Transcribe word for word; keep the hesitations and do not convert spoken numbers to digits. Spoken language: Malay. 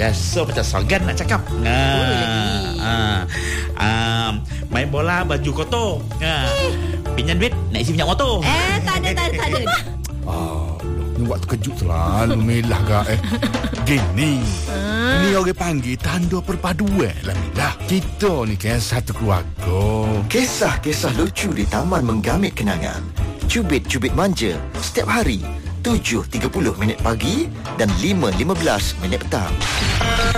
Biasa macam slogan nak cakap. Ha, ha, ha, main bola baju kotor. Ha, pinjam duit nak isi minyak motor. Eh, tak ada, tak ada, tak ada. Ah, ni buat terkejut selalu Milah gak eh. Gini, Ah. ni orang panggil tanda perpaduan lah Milah. Kita ni kan satu keluarga. Kisah-kisah lucu di Taman Menggamit Kenangan. Cubit-cubit manja setiap hari tujuh tiga puluh minit pagi dan lima lima belas minit petang.